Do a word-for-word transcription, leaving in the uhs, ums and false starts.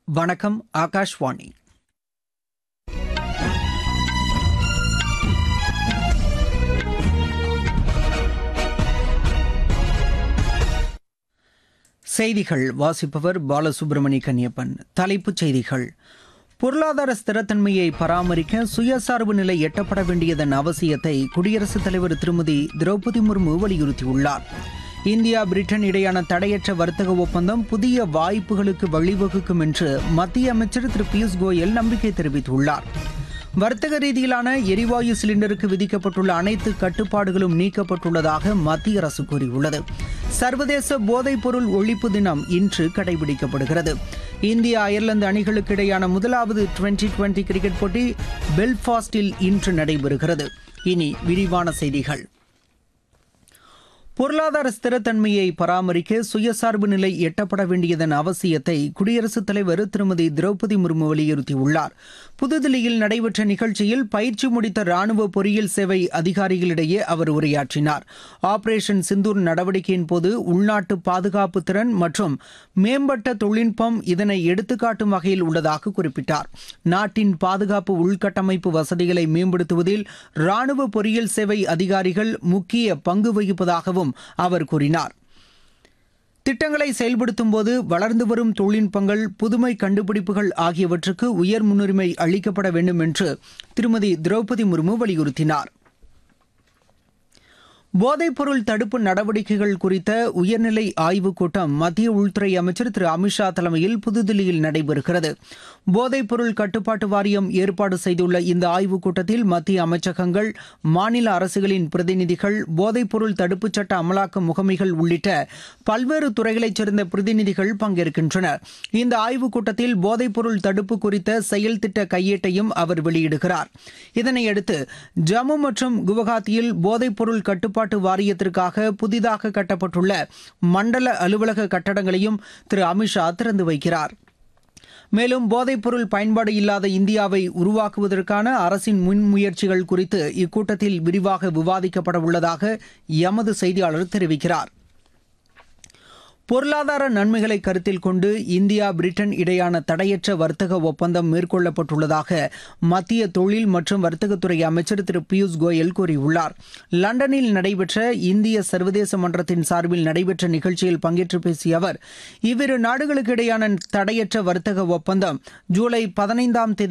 வணக்கம், ஆகாஷ்வாணி. செய்திகள் வாசிப்பவர் பாலசுப்ரமணி கன்னியப்பன். தலைப்புச் செய்திகள்: பொருளாதார ஸ்திரத்தன்மையை பராமரிக்க சுயசார்பு நிலை எட்டப்பட வேண்டியதன் அவசியத்தை குடியரசுத் தலைவர் திருமதி திரௌபதி முர்மு வலியுறுத்தியுள்ளார். இந்தியா பிரிட்டன் இடையான தடையற்ற வர்த்தக ஒப்பந்தம் புதிய வாய்ப்புகளுக்கு வழிவகுக்கும் என்று மத்திய அமைச்சர் திரு பியூஷ் கோயல் நம்பிக்கை தெரிவித்துள்ளார். வர்த்தக ரீதியிலான எரிவாயு சிலிண்டருக்கு விதிக்கப்பட்டுள்ள அனைத்து கட்டுப்பாடுகளும் நீக்கப்பட்டுள்ளதாக மத்திய அரசு கூறியுள்ளது. சர்வதேச போதைப்பொருள் ஒழிப்பு தினம் இன்று கடைபிடிக்கப்படுகிறது. இந்தியா அயர்லாந்து அணிகளுக்கு இடையான முதலாவது டுவெண்டி டுவெண்டி கிரிக்கெட் போட்டி பெல்ஃபாஸ்டில் இன்று நடைபெறுகிறது. இனி விரிவான செய்திகள். பொருளாதார ஸ்திரத்தன்மையை பராமரிக்க சுயசார்பு நிலை எட்டப்பட வேண்டியதன் அவசியத்தை குடியரசுத் தலைவர் திருமதி திரௌபதி முர்மு வலியுறுத்தியுள்ளார். புதுதில்லியில் நடைபெற்ற நிகழ்ச்சியில் பயிற்சி முடித்த ராணுவ பொறியியல் சேவை அதிகாரிகளிடையே அவர் உரையாற்றினார். ஆபரேஷன் சிந்தூர் நடவடிக்கையின் போது உள்நாட்டு பாதுகாப்பு திறன் மற்றும் மேம்பட்ட தொழில்நுட்பம் இதனை எடுத்துக்காட்டும் வகையில் உள்ளதாக குறிப்பிட்டார். நாட்டின் பாதுகாப்பு உள்கட்டமைப்பு வசதிகளை மேம்படுத்துவதில் ராணுவ பொறியியல் சேவை அதிகாரிகள் முக்கிய பங்கு வகிப்பதாகவும் அவர் கூறினார். திட்டங்களை செயல்படுத்தும் போது வளர்ந்து வரும் தொழில்நுட்பங்கள், புதுமை கண்டுபிடிப்புகள் ஆகியவற்றுக்கு உயர் முன்னுரிமை அளிக்கப்பட வேண்டும் என்று திருமதி திரௌபதி முர்மு வலியுறுத்தினார். போதைப்பொருள் தடுப்பு நடவடிக்கைகள் குறித்த உயர்நிலை ஆய்வுக் கூட்டம் மத்திய உள்துறை அமைச்சர் திரு அமித்ஷா தலைமையில் புதுதில்லியில் நடைபெறுகிறது. போதைப்பொருள் கட்டுப்பாட்டு வாரியம் ஏற்பாடு செய்துள்ள இந்த ஆய்வுக் கூட்டத்தில் மத்திய அமைச்சகங்கள், மாநில அரசுகளின் பிரதிநிதிகள், போதைப்பொருள் தடுப்புச் சட்ட அமலாக்க முகமைகள் உள்ளிட்ட பல்வேறு துறைகளைச் சேர்ந்த பிரதிநிதிகள் பங்கேற்கின்றனர். இந்த ஆய்வுக் கூட்டத்தில் போதைப்பொருள் தடுப்பு குறித்த செயல் திட்ட கையேட்டையும் அவர் வெளியிடுகிறார். இதனையடுத்து ஜம்மு மற்றும் குவஹாத்தியில் போதைப்பொருள் கட்டுப்பாட்டு வாரியத்திற்காக புதிதாக கட்டப்பட்டுள்ள மண்டல அலுவலக கட்டடங்களையும் திரு அமித்ஷா திறந்து வைக்கிறார். மேலும் போதைப்பொருள் பயன்பாடு இல்லாத இந்தியாவை உருவாக்குவதற்கான அரசின் முன்முயற்சிகள் குறித்து இக்கூட்டத்தில் விரிவாக விவாதிக்கப்பட உள்ளதாக எமது செய்தியாளர் தெரிவிக்கிறார். பொருளாதார நன்மைகளை கருத்தில் கொண்டு இந்தியா பிரிட்டன் இடையான தடையற்ற வர்த்தக ஒப்பந்தம் மேற்கொள்ளப்பட்டுள்ளதாக மத்திய தொழில் மற்றும் வர்த்தகத்துறை அமைச்சர் திரு பியூஷ் கோயல் கூறியுள்ளார். லண்டனில் நடைபெற்ற இந்திய சர்வதேச மன்றத்தின் சார்பில் நடைபெற்ற நிகழ்ச்சியில் பங்கேற்று பேசிய அவர், இவ்விரு நாடுகளுக்கு இடையான தடையற்ற வர்த்தக ஒப்பந்தம் ஜூலை பதினைந்தாம் தேதி